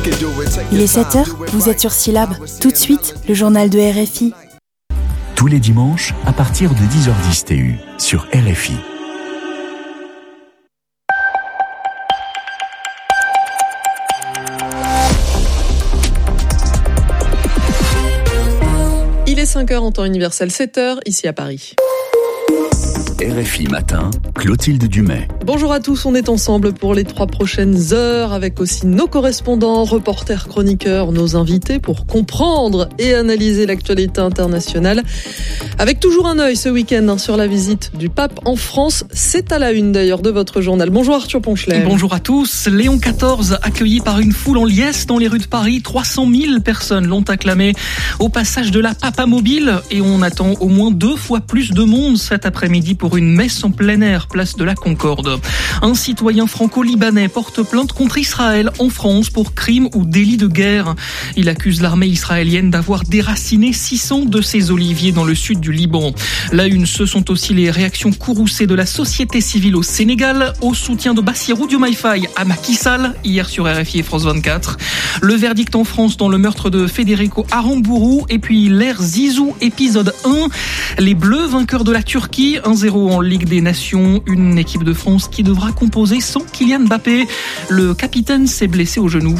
Il est 7h, vous êtes sur Syllab. Tout de suite, le journal de RFI. Tous les dimanches, à partir de 10h10 TU, sur RFI. Il est 5h en temps universel, 7h ici à Paris. RFI Matin, Clotilde Dumais. Bonjour à tous, on est ensemble pour les 3 prochaines heures avec aussi nos correspondants, reporters, chroniqueurs, nos invités pour comprendre et analyser l'actualité internationale. Avec toujours un œil ce week-end sur la visite du pape en France. C'est à la une d'ailleurs de votre journal. Bonjour Arthur Ponchelet. Bonjour à tous. Léon XIV accueilli par une foule en liesse dans les rues de Paris. 300 000 personnes l'ont acclamé au passage de la Papamobile et on attend au moins 2 fois plus de monde cet après-midi pour une messe en plein air, place de la Concorde. Un citoyen franco-libanais porte plainte contre Israël en France pour crime ou délit de guerre. Il accuse l'armée israélienne d'avoir déraciné 600 de ses oliviers dans le sud du Liban. La une, ce sont aussi les réactions courroucées de la société civile au Sénégal au soutien de Bassirou Diomaye Faye à Macky Sall hier sur RFI et France 24. Le verdict en France dans le meurtre de Federico Arambourou et puis l'ère Zizou épisode 1. Les Bleus vainqueurs de la Turquie 1-0 en Ligue des Nations, une équipe de France qui devra composer sans Kylian Mbappé. Le capitaine s'est blessé au genou.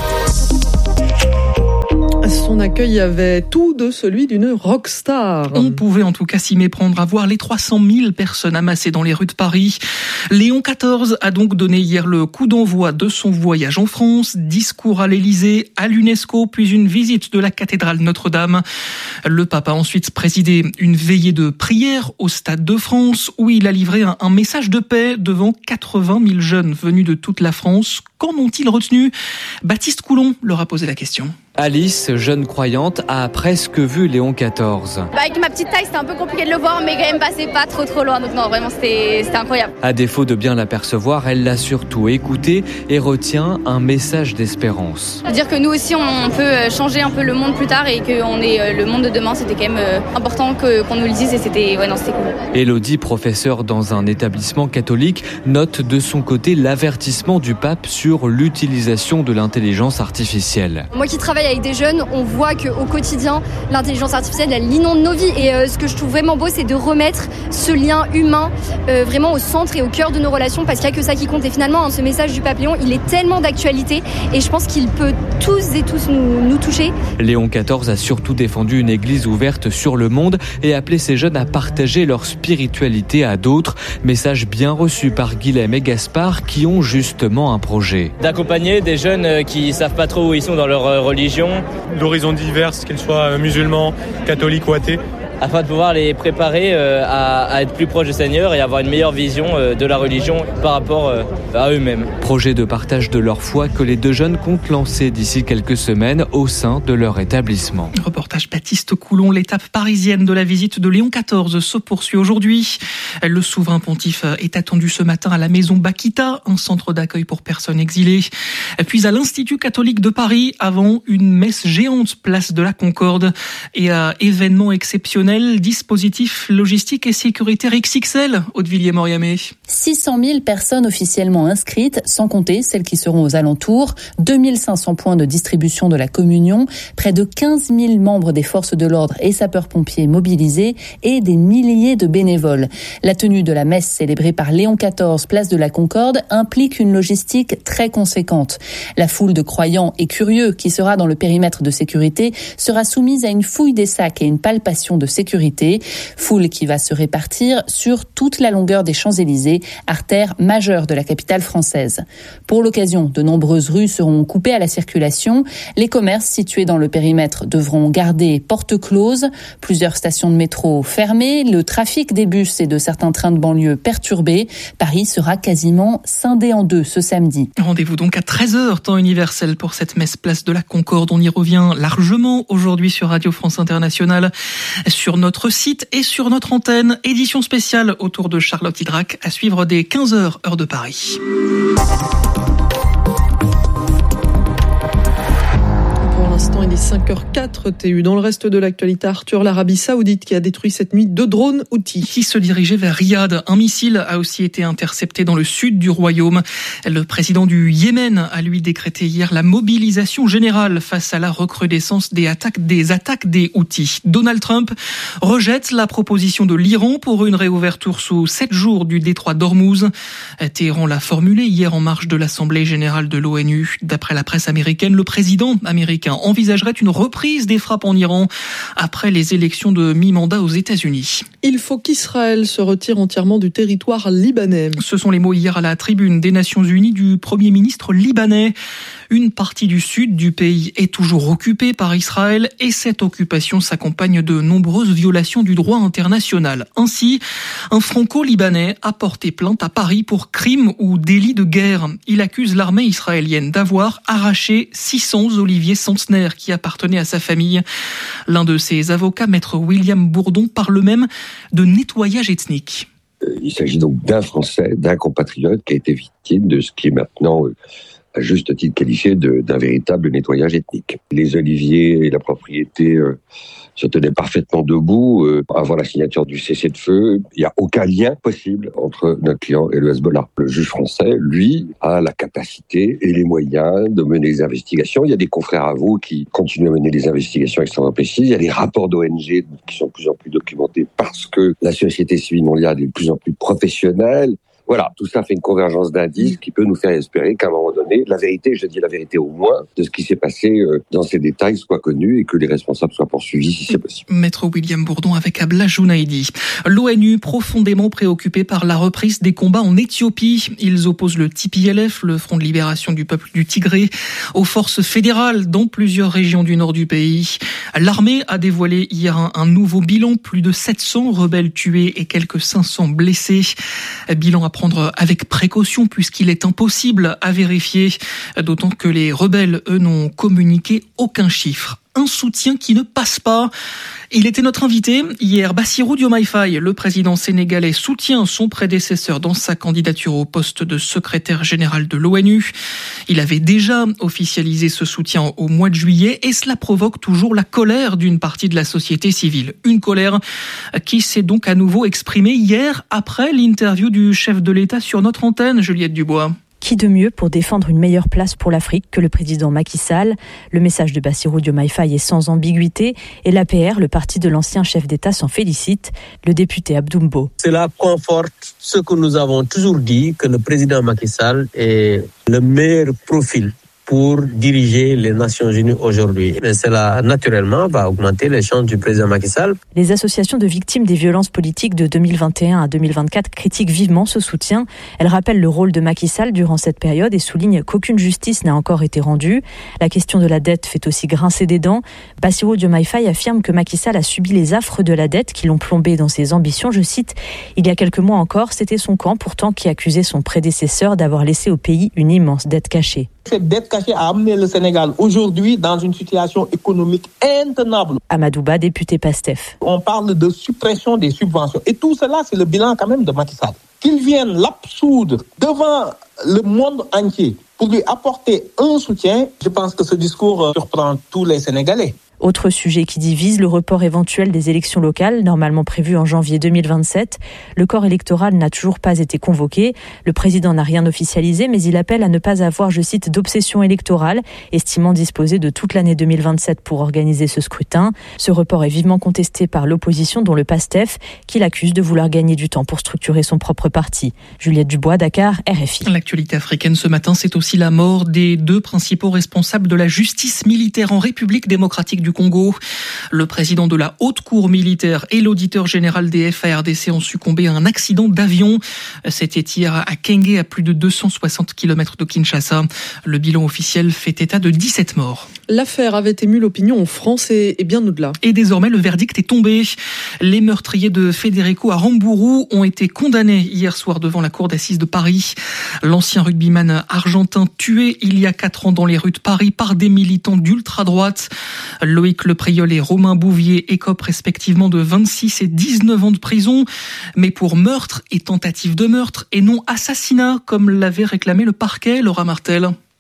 Son accueil avait tout de celui d'une rockstar. On pouvait en tout cas s'y méprendre à voir les 300 000 personnes amassées dans les rues de Paris. Léon XIV a donc donné hier le coup d'envoi de son voyage en France, discours à l'Élysée, à l'UNESCO, puis une visite de la cathédrale Notre-Dame. Le pape a ensuite présidé une veillée de prière au Stade de France où il a livré un message de paix devant 80 000 jeunes venus de toute la France. Qu'en ont-ils retenu ? Baptiste Coulon leur a posé la question. Alice, jeune croyante, a presque vu Léon XIV. Avec ma petite taille, c'était un peu compliqué de le voir, mais quand même passé pas trop loin. Donc non, vraiment, c'était incroyable. À défaut de bien l'apercevoir, elle l'a surtout écouté et retient un message d'espérance. Dire que nous aussi, on peut changer un peu le monde plus tard et qu'on est le monde de demain, c'était quand même important qu'on nous le dise et c'était cool. Élodie, professeure dans un établissement catholique, note de son côté l'avertissement du pape sur l'utilisation de l'intelligence artificielle. Moi qui travaille avec des jeunes, on voit qu'au quotidien, l'intelligence artificielle, elle inonde nos vies. Et ce que je trouve vraiment beau, c'est de remettre ce lien humain vraiment au centre et au cœur de nos relations, parce qu'il n'y a que ça qui compte. Et finalement, ce message du pape Léon, il est tellement d'actualité et je pense qu'il peut tous nous toucher. Léon XIV a surtout défendu une église ouverte sur le monde et appelé ses jeunes à partager leur spiritualité à d'autres. Message bien reçu par Guilhem et Gaspard qui ont justement un projet. D'accompagner des jeunes qui savent pas trop où ils sont dans leur religion. D'horizons divers, qu'elles soient musulmans, catholiques ou athées. Afin de pouvoir les préparer à être plus proches du Seigneur et avoir une meilleure vision de la religion par rapport à eux-mêmes. Projet de partage de leur foi que les 2 jeunes comptent lancer d'ici quelques semaines au sein de leur établissement. Reportage Baptiste Coulon, l'étape parisienne de la visite de Léon XIV se poursuit aujourd'hui. Le souverain pontife est attendu ce matin à la maison Bakita, un centre d'accueil pour personnes exilées. Puis à l'Institut catholique de Paris avant une messe géante place de la Concorde et à événement exceptionnel. Dispositif logistique et sécuritaire XXL, Aude-Villiers-Moriamé. 600 000 personnes officiellement inscrites, sans compter celles qui seront aux alentours, 2500 points de distribution de la communion, près de 15 000 membres des forces de l'ordre et sapeurs-pompiers mobilisés et des milliers de bénévoles. La tenue de la messe célébrée par Léon XIV, place de la Concorde, implique une logistique très conséquente. La foule de croyants et curieux qui sera dans le périmètre de sécurité sera soumise à une fouille des sacs et une palpation de sécurité. Foule qui va se répartir sur toute la longueur des Champs-Élysées, artère majeure de la capitale française. Pour l'occasion, de nombreuses rues seront coupées à la circulation. Les commerces situés dans le périmètre devront garder portes closes. Plusieurs stations de métro fermées. Le trafic des bus et de certains trains de banlieue perturbé. Paris sera quasiment scindé en 2 ce samedi. Rendez-vous donc à 13h, temps universel pour cette messe place de la Concorde. On y revient largement aujourd'hui sur Radio France Internationale, sur notre site et sur notre antenne. Édition spéciale autour de Charlotte Hydrac à suivre dès 15h, heure de Paris. instant, il est 5h04 TU. Dans le reste de l'actualité, Arthur, l'Arabie Saoudite qui a détruit cette nuit 2 drones Houthis. Qui se dirigeaient vers Riyad. Un missile a aussi été intercepté dans le sud du royaume. Le président du Yémen a lui décrété hier la mobilisation générale face à la recrudescence des attaques des Houthis. Donald Trump rejette la proposition de l'Iran pour une réouverture sous 7 jours du détroit d'Ormuz. Téhéran l'a formulé hier en marge de l'Assemblée générale de l'ONU. D'après la presse américaine, le président américain envisagerait une reprise des frappes en Iran après les élections de mi-mandat aux États-Unis. Il faut qu'Israël se retire entièrement du territoire libanais. Ce sont les mots hier à la tribune des Nations Unies du Premier ministre libanais. Une partie du sud du pays est toujours occupée par Israël et cette occupation s'accompagne de nombreuses violations du droit international. Ainsi, un franco-libanais a porté plainte à Paris pour crime ou délit de guerre. Il accuse l'armée israélienne d'avoir arraché 600 oliviers centenaires qui appartenaient à sa famille. L'un de ses avocats, maître William Bourdon, parle même de nettoyage ethnique. Il s'agit donc d'un Français, d'un compatriote qui a été victime de ce qui est maintenant à juste titre qualifié d'un véritable nettoyage ethnique. Les oliviers et la propriété se tenaient parfaitement debout avant la signature du cessez-le-feu. Il n'y a aucun lien possible entre notre client et le Hezbollah. Le juge français, lui, a la capacité et les moyens de mener les investigations. Il y a des confrères à vous qui continuent à mener des investigations extrêmement précises. Il y a des rapports d'ONG qui sont de plus en plus documentés parce que la société civile mondiale est de plus en plus professionnelle. Voilà, tout ça fait une convergence d'indices qui peut nous faire espérer qu'à un moment donné, la vérité, je dis la vérité au moins, de ce qui s'est passé dans ces détails soit connue et que les responsables soient poursuivis si c'est possible. Maître William Bourdon avec Abla Jounaidi. L'ONU profondément préoccupée par la reprise des combats en Éthiopie. Ils opposent le TPLF, le Front de libération du peuple du Tigré, aux forces fédérales dans plusieurs régions du nord du pays. L'armée a dévoilé hier un nouveau bilan, plus de 700 rebelles tués et quelques 500 blessés. Bilan à prendre avec précaution puisqu'il est impossible à vérifier, d'autant que les rebelles, eux, n'ont communiqué aucun chiffre. Un soutien qui ne passe pas. Il était notre invité hier. Bassirou Diomaye Faye, le président sénégalais, soutient son prédécesseur dans sa candidature au poste de secrétaire général de l'ONU. Il avait déjà officialisé ce soutien au mois de juillet et cela provoque toujours la colère d'une partie de la société civile. Une colère qui s'est donc à nouveau exprimée hier après l'interview du chef de l'État sur notre antenne, Juliette Dubois. Qui de mieux pour défendre une meilleure place pour l'Afrique que le président Macky Sall? Le message de Bassirou Diomaye Faye est sans ambiguïté et l'APR, le parti de l'ancien chef d'État, s'en félicite. Le député Abdoumbo. Cela conforte ce que nous avons toujours dit, que le président Macky Sall est le meilleur profil pour diriger les Nations Unies aujourd'hui. Mais cela, naturellement, va augmenter les chances du président Macky Sall. Les associations de victimes des violences politiques de 2021 à 2024 critiquent vivement ce soutien. Elles rappellent le rôle de Macky Sall durant cette période et soulignent qu'aucune justice n'a encore été rendue. La question de la dette fait aussi grincer des dents. Bassirou Diomaye Faye affirme que Macky Sall a subi les affres de la dette qui l'ont plombé dans ses ambitions. Je cite, « Il y a quelques mois encore, c'était son camp pourtant qui accusait son prédécesseur d'avoir laissé au pays une immense dette cachée. » Cette dette cachée a amené le Sénégal aujourd'hui dans une situation économique intenable. Amadouba, député PASTEF. On parle de suppression des subventions. Et tout cela, c'est le bilan quand même de Macky Sall. Qu'il vienne l'absoudre devant le monde entier pour lui apporter un soutien, je pense que ce discours surprend tous les Sénégalais. Autre sujet qui divise, le report éventuel des élections locales, normalement prévues en janvier 2027. Le corps électoral n'a toujours pas été convoqué. Le président n'a rien officialisé, mais il appelle à ne pas avoir, je cite, d'obsession électorale, estimant disposer de toute l'année 2027 pour organiser ce scrutin. Ce report est vivement contesté par l'opposition, dont le PASTEF, qui l'accuse de vouloir gagner du temps pour structurer son propre parti. Juliette Dubois, Dakar, RFI. L'actualité africaine ce matin, c'est aussi la mort des 2 principaux responsables de la justice militaire en République démocratique du Congo. Le président de la haute cour militaire et l'auditeur général des FARDC ont succombé à un accident d'avion. C'était hier à Kenge, à plus de 260 km de Kinshasa. Le bilan officiel fait état de 17 morts. L'affaire avait ému l'opinion en France et bien au-delà. Et désormais, le verdict est tombé. Les meurtriers de Federico Aramburu ont été condamnés hier soir devant la cour d'assises de Paris. L'ancien rugbyman argentin tué il y a 4 ans dans les rues de Paris par des militants d'ultra-droite. Loïc Lepriol et Romain Bouvier écopent respectivement de 26 et 19 ans de prison, mais pour meurtre et tentative de meurtre et non assassinat, comme l'avait réclamé le parquet, Laura Martel.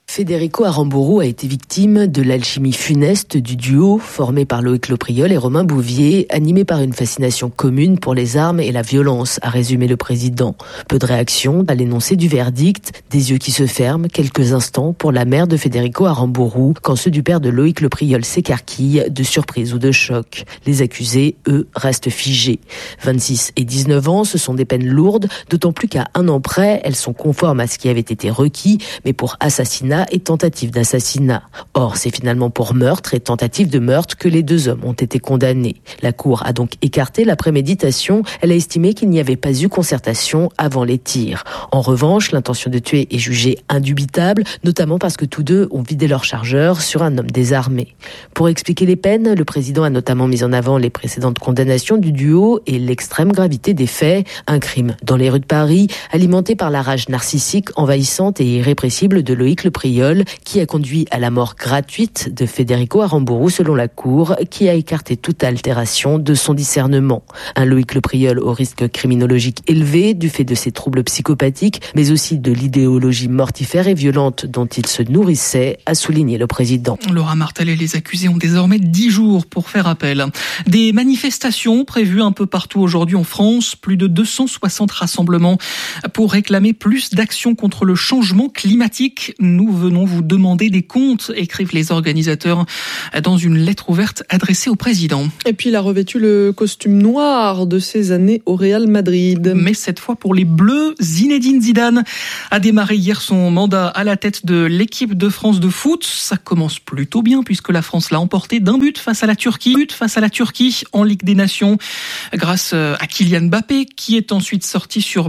Federico Aramburu a été victime de l'alchimie funeste du duo formé par Loïc Lopriol et Romain Bouvier, animé par une fascination commune pour les armes et la violence, a résumé le président. Peu de réaction à l'énoncé du verdict, des yeux qui se ferment quelques instants pour la mère de Federico Aramburu, quand ceux du père de Loïc Lopriol s'écarquillent de surprise ou de choc. Les accusés, eux, restent figés. 26 et 19 ans, ce sont des peines lourdes, d'autant plus qu'à un an près, elles sont conformes à ce qui avait été requis, mais pour assassinat et tentative d'assassinat. Or, c'est finalement pour meurtre et tentative de meurtre que les deux hommes ont été condamnés. La Cour a donc écarté la préméditation. Elle a estimé qu'il n'y avait pas eu concertation avant les tirs. En revanche, l'intention de tuer est jugée indubitable, notamment parce que tous deux ont vidé leur chargeur sur un homme désarmé. Pour expliquer les peines, le président a notamment mis en avant les précédentes condamnations du duo et l'extrême gravité des faits. Un crime dans les rues de Paris, alimenté par la rage narcissique, envahissante et irrépressible de Loïc Lopriol, qui a conduit à la mort gratuite de Federico Aramburu selon la Cour, qui a écarté toute altération de son discernement. Un Loïc Lopriol au risque criminologique élevé du fait de ses troubles psychopathiques, mais aussi de l'idéologie mortifère et violente dont il se nourrissait, a souligné le président. Laura Martel et les accusés ont désormais 10 jours pour faire appel. Des manifestations prévues un peu partout aujourd'hui en France, plus de 260 rassemblements pour réclamer plus d'action contre le changement climatique. Nous venons vous demander des comptes, écrivent les organisateurs dans une lettre ouverte adressée au président. Et puis il a revêtu le costume noir de ses années au Real Madrid. Mais cette fois pour les Bleus, Zinedine Zidane a démarré hier son mandat à la tête de l'équipe de France de foot. Ça commence plutôt bien puisque la France l'a emporté d'un but face à la Turquie en Ligue des Nations grâce à Kylian Mbappé qui est ensuite sorti sur